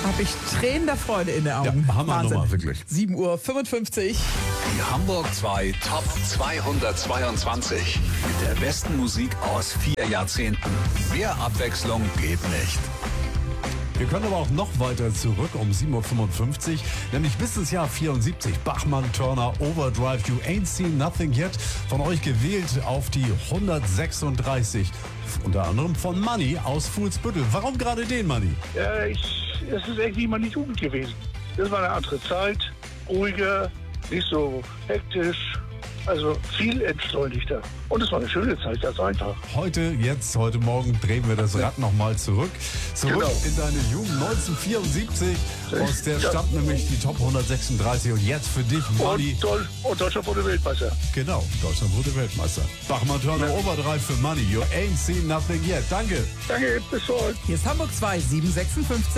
Habe ich Tränen der Freude in den Augen. Ja, Hammernummer, wirklich. 7:55 Uhr. Die Hamburg 2 Top 222. Mit der besten Musik aus 4 Jahrzehnten. Mehr Abwechslung geht nicht. Wir können aber auch noch weiter zurück um 7:55 Uhr, nämlich bis ins Jahr 74. Bachmann, Turner, Overdrive, You Ain't Seen Nothing Yet. Von euch gewählt auf die 136. Unter anderem von Manni aus Fuhlsbüttel. Warum gerade den, Manni? Ja, es ist irgendwie meine Jugend gewesen. Das war eine andere Zeit, ruhiger, nicht so hektisch, also viel entschleunigter. Und es war eine schöne Zeit, ganz einfach. Heute Morgen drehen wir das Rad nochmal zurück. Zurück Genau. in deine Jugend 1974. Aus der stammt nämlich die Top 136. Und jetzt für dich, Manni. Und Deutschland wurde Weltmeister. Genau, Deutschland wurde Weltmeister. Bachmann, Turner, Overdrive für Manni. You ain't seen nothing yet. Danke. Danke, bis bald. Hier ist Hamburg 2, 7:56.